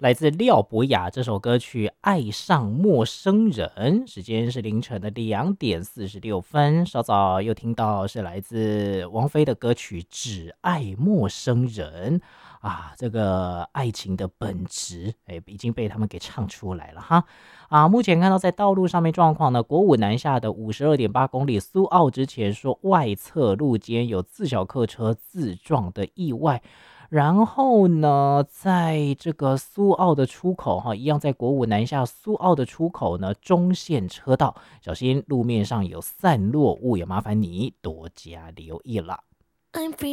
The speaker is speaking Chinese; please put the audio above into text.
来自廖博雅这首歌曲《爱上陌生人》，时间是凌晨的2:46。稍早又听到是来自王菲的歌曲《只爱陌生人》啊，这个爱情的本质，已经被他们给唱出来了哈。目前看到在道路上面状况呢，国五南下的52.8公里苏澳之前说外侧路肩有自小客车自撞的意外。然后呢，在这个苏澳的出口哈，一样在国五南下苏澳的出口呢，中线车道小心路面上有散落物，也麻烦你多加留意了。